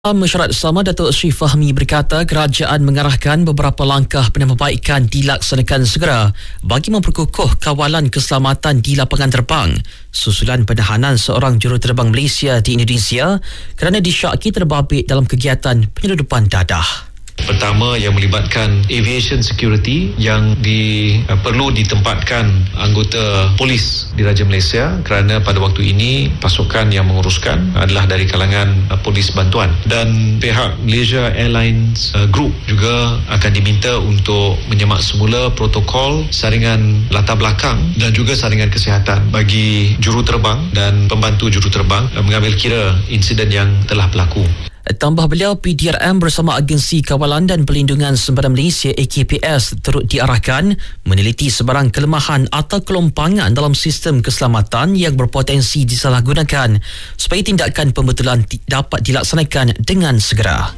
Mesyuarat sama Datuk Seri Fahmi berkata kerajaan mengarahkan beberapa langkah perbaikan dilaksanakan segera bagi memperkukuh kawalan keselamatan di lapangan terbang susulan penahanan seorang juruterbang Malaysia di Indonesia kerana disyaki terbabit dalam kegiatan penyeludupan dadah. Pertama yang melibatkan aviation security yang perlu ditempatkan anggota polis di Raja Malaysia kerana pada waktu ini pasukan yang menguruskan adalah dari kalangan polis bantuan, dan pihak Malaysia Airlines Group juga akan diminta untuk menyemak semula protokol saringan latar belakang dan juga saringan kesihatan bagi juruterbang dan pembantu juruterbang mengambil kira insiden yang telah berlaku. Tambah beliau, PDRM bersama Agensi Kawalan dan Perlindungan Sempadan Malaysia AKPS turut diarahkan meneliti sebarang kelemahan atau kelompangan dalam sistem keselamatan yang berpotensi disalahgunakan supaya tindakan pembetulan dapat dilaksanakan dengan segera.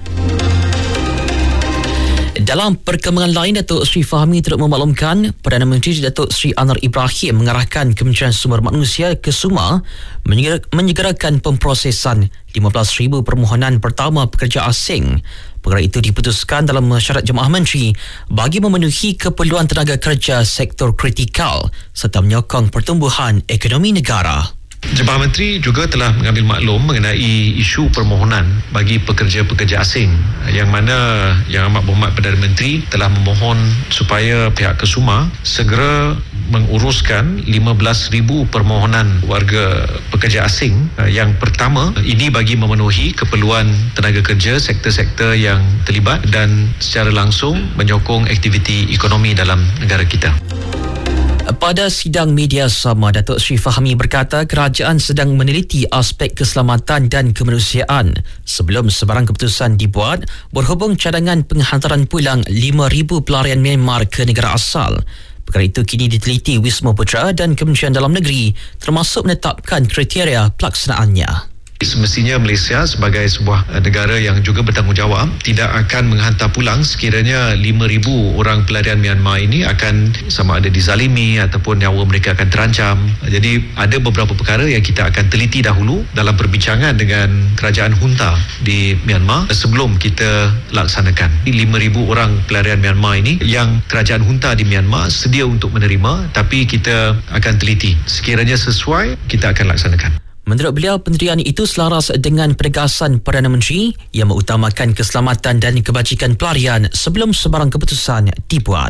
Dalam perkembangan lain, Datuk Seri Fahmi turut memaklumkan Perdana Menteri Datuk Seri Anwar Ibrahim mengarahkan Kementerian Sumber Manusia ke SUMA menyegerakan pemprosesan 15,000 permohonan pertama pekerja asing. Perkara itu diputuskan dalam mesyuarat Jemaah Menteri bagi memenuhi keperluan tenaga kerja sektor kritikal serta menyokong pertumbuhan ekonomi negara. Jemaah Menteri juga telah mengambil maklum mengenai isu permohonan bagi pekerja-pekerja asing yang mana Yang Amat Berhormat Perdana Menteri telah memohon supaya pihak KESUMA segera menguruskan 15,000 permohonan warga pekerja asing yang pertama ini bagi memenuhi keperluan tenaga kerja sektor-sektor yang terlibat dan secara langsung menyokong aktiviti ekonomi dalam negara kita. Pada sidang media sama, Datuk Seri Fahmi berkata kerajaan sedang meneliti aspek keselamatan dan kemanusiaan sebelum sebarang keputusan dibuat berhubung cadangan penghantaran pulang 5,000 pelarian Myanmar ke negara asal. Perkara itu kini diteliti Wisma Putra dan Kementerian Dalam Negeri termasuk menetapkan kriteria pelaksanaannya. Semestinya Malaysia sebagai sebuah negara yang juga bertanggungjawab tidak akan menghantar pulang sekiranya 5,000 orang pelarian Myanmar ini akan sama ada dizalimi ataupun nyawa mereka akan terancam. Jadi ada beberapa perkara yang kita akan teliti dahulu dalam perbincangan dengan kerajaan junta di Myanmar sebelum kita laksanakan. 5,000 orang pelarian Myanmar ini yang kerajaan junta di Myanmar sedia untuk menerima, tapi kita akan teliti. Sekiranya sesuai, kita akan laksanakan. Menurut beliau, pendirian itu selaras dengan penegasan Perdana Menteri yang mengutamakan keselamatan dan kebajikan pelarian sebelum sebarang keputusan dibuat.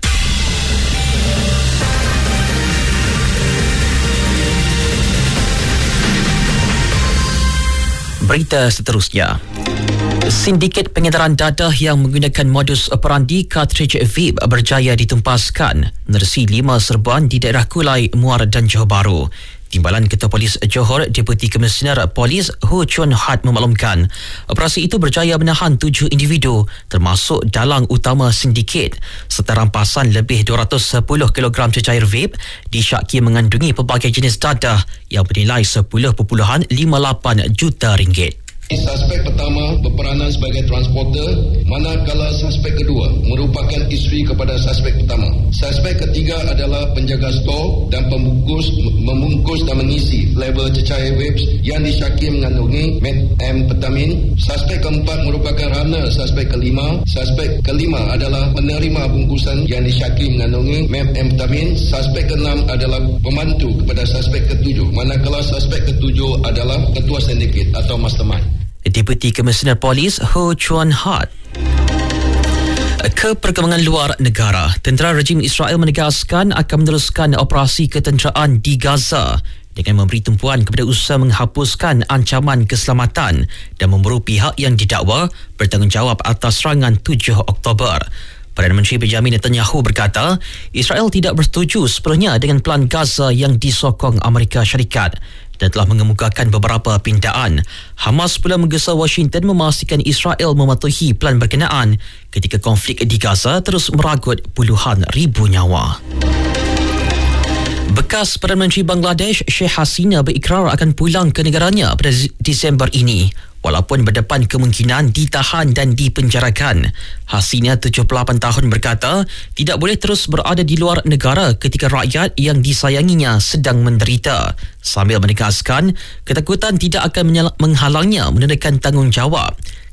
Berita seterusnya. Sindiket pengedaran dadah yang menggunakan modus operandi cartridge vape berjaya ditumpaskan menerusi 5 serbuan di daerah Kulai, Muar dan Johor Bahru. Timbalan Ketua Polis Johor, Deputi Komisioner Polis Ho Chuan Hat memaklumkan operasi itu berjaya menahan 7 individu termasuk dalang utama sindiket serta rampasan lebih 210 kg cecair vape disyaki mengandungi pelbagai jenis dadah yang bernilai 10.58 juta ringgit. Suspek pertama berperanan sebagai transporter, manakala suspek kedua merupakan isteri kepada suspek pertama. Suspek ketiga adalah penjaga stor dan membungkus dan mengisi label cecair vapes yang disyaki mengandungi methamphetamine. Suspek keempat merupakan runner suspek kelima. Suspek kelima adalah penerima bungkusan yang disyaki mengandungi methamphetamine. Suspek keenam adalah pembantu kepada suspek ketujuh, manakala suspek ketujuh adalah ketua sindiket atau mastermind. Deputi Komisioner Polis Ho Chuan Hat. Ke perkembangan luar negara, tentera rejim Israel menegaskan akan meneruskan operasi ketenteraan di Gaza dengan memberi tumpuan kepada usaha menghapuskan ancaman keselamatan dan memburu pihak yang didakwa bertanggungjawab atas serangan 7 Oktober. Perdana Menteri Benjamin Netanyahu berkata Israel tidak bersetuju sepenuhnya dengan pelan Gaza yang disokong Amerika Syarikat dan telah mengemukakan beberapa pindaan. Hamas pula menggesa Washington memastikan Israel mematuhi pelan berkenaan ketika konflik di Gaza terus meragut puluhan ribu nyawa. Bekas Perdana Menteri Bangladesh Sheikh Hasina berikrar akan pulang ke negaranya pada Disember ini walaupun berdepan kemungkinan ditahan dan dipenjarakan. Hasina 78 tahun berkata tidak boleh terus berada di luar negara ketika rakyat yang disayanginya sedang menderita, sambil menegaskan ketakutan tidak akan menghalangnya menunaikan tanggungjawab.